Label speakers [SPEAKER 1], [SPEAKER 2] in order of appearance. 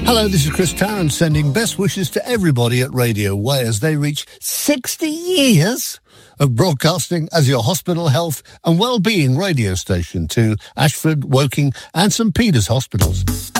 [SPEAKER 1] Hello, this is Chris Tarrant sending best wishes to everybody at Radio Way as they reach 60 years of broadcasting as your hospital health and well-being radio station to Ashford, Woking and St Peter's hospitals.